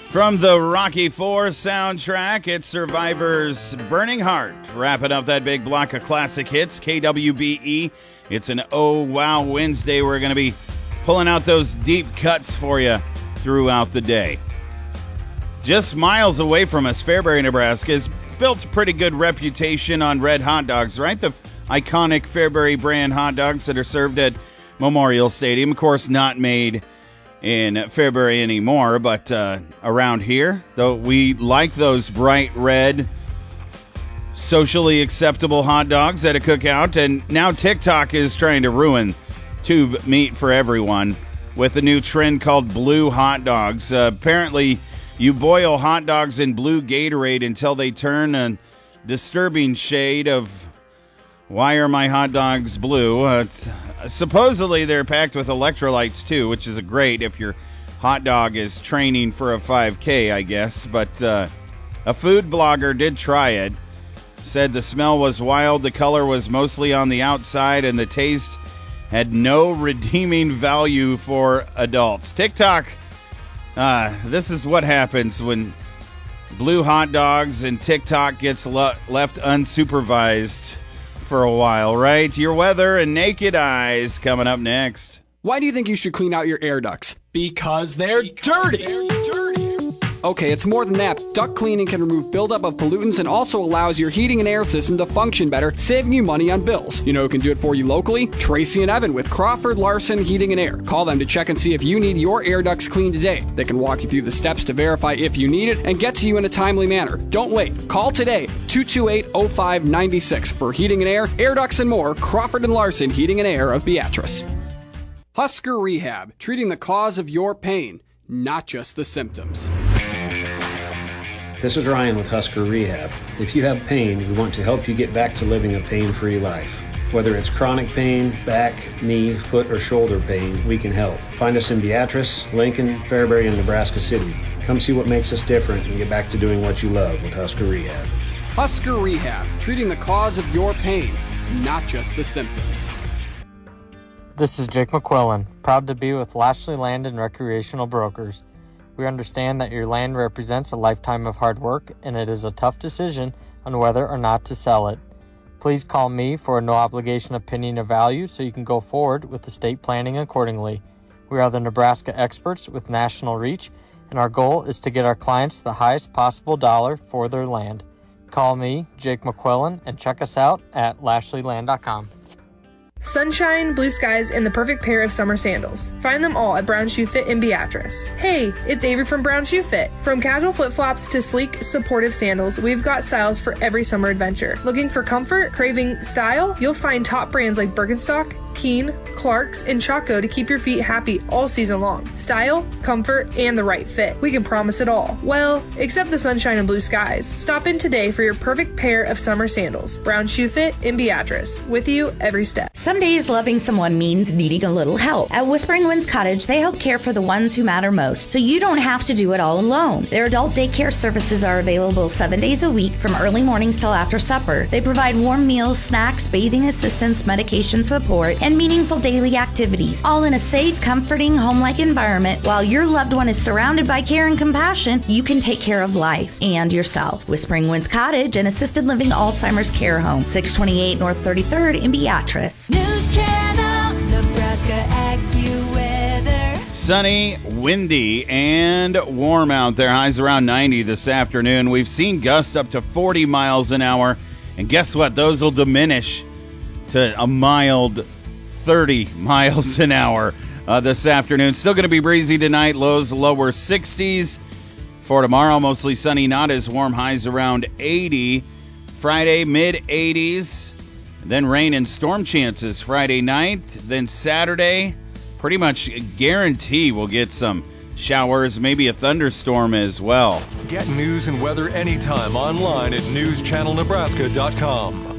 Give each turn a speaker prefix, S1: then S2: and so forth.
S1: From the Rocky IV soundtrack, it's Survivor's Burning Heart. Wrapping up that big block of classic hits, KWBE. It's an Oh Wow Wednesday. We're going to be pulling out those deep cuts for you throughout the day. Just miles away from us, Fairbury, Nebraska has built a pretty good reputation on red hot dogs, right? The iconic Fairbury brand hot dogs that are served at Memorial Stadium. Of course, not made in Fairbury anymore, but around here, though, we like those bright red, socially acceptable hot dogs at a cookout. And now TikTok is trying to ruin tube meat for everyone with a new trend called blue hot dogs. Apparently, you boil hot dogs in blue Gatorade until they turn a disturbing shade of why are my hot dogs blue? Supposedly they're packed with electrolytes too, which is great if your hot dog is training for a 5K, I guess. But a food blogger did try it. Said the smell was wild, the color was mostly on the outside, and the taste had no redeeming value for adults. TikTok, this is what happens when blue hot dogs and TikTok gets left unsupervised for a while, right? Your weather and naked eyes coming up next.
S2: Why do you think you should clean out your air ducts? Because they're dirty. Okay, it's more than that. Duct cleaning can remove buildup of pollutants and also allows your heating and air system to function better, saving you money on bills. You know who can do it for you locally? Tracy and Evan with Crawford Larson Heating and Air. Call them to check and see if you need your air ducts cleaned today. They can walk you through the steps to verify if you need it and get to you in a timely manner. Don't wait. Call today, 228-0596 for heating and air ducts and more. Crawford and Larson Heating and Air of Beatrice. Husker Rehab, treating the cause of your pain, not just the symptoms.
S3: This is Ryan with Husker Rehab. If you have pain, we want to help you get back to living a pain-free life. Whether it's chronic pain, back, knee, foot, or shoulder pain, we can help. Find us in Beatrice, Lincoln, Fairbury, and Nebraska City. Come see what makes us different and get back to doing what you love with Husker Rehab.
S2: Husker Rehab, treating the cause of your pain, not just the symptoms.
S4: This is Jake McQuillan, proud to be with Lashley Land and Recreational Brokers. We understand that your land represents a lifetime of hard work, and it is a tough decision on whether or not to sell it. Please call me for a no-obligation opinion of value so you can go forward with estate planning accordingly. We are the Nebraska experts with national reach, and our goal is to get our clients the highest possible dollar for their land. Call me, Jake McQuillan, and check us out at lashleyland.com.
S5: Sunshine, blue skies, and the perfect pair of summer sandals. Find them all at Brown Shoe Fit in Beatrice. Hey, it's Avery from Brown Shoe Fit. From casual flip-flops to sleek, supportive sandals, we've got styles for every summer adventure. Looking for comfort, craving style? You'll find top brands like Birkenstock, Keen, Clarks, and Chaco to keep your feet happy all season long. Style, comfort, and the right fit. We can promise it all. Well, except the sunshine and blue skies. Stop in today for your perfect pair of summer sandals. Brown Shoe Fit in Beatrice. With you every step.
S6: Some days loving someone means needing a little help. At Whispering Winds Cottage, they help care for the ones who matter most, so you don't have to do it all alone. Their adult daycare services are available 7 days a week from early mornings till after supper. They provide warm meals, snacks, bathing assistance, medication support, and meaningful daily activities, all in a safe, comforting, home-like environment. While your loved one is surrounded by care and compassion, you can take care of life and yourself. Whispering Winds Cottage, an assisted living Alzheimer's care home, 628 North 33rd in Beatrice.
S7: News Channel, Nebraska AccuWeather.
S1: Sunny, windy, and warm out there. Highs around 90 this afternoon. We've seen gusts up to 40 miles an hour. And guess what? Those will diminish to a mild 30 miles an hour this afternoon. Still going to be breezy tonight. Lows lower 60s. For tomorrow, mostly sunny, not as warm. Highs around 80. Friday, mid-80s. Then rain and storm chances Friday night. Then Saturday, pretty much guarantee we'll get some showers, maybe a thunderstorm as well.
S8: Get news and weather anytime online at newschannelnebraska.com.